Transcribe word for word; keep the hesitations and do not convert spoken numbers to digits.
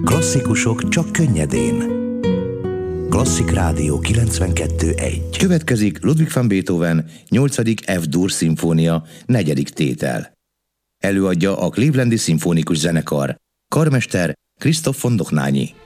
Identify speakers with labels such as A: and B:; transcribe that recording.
A: Klasszikusok csak könnyedén. Klasszik Rádió kilencvenkettő egy.
B: Következik Ludwig van Beethoven nyolcadik F-dur szimfónia, negyedik tétel. Előadja a Clevelandi Szimfonikus Zenekar. Karmester Christoph von Dochnányi.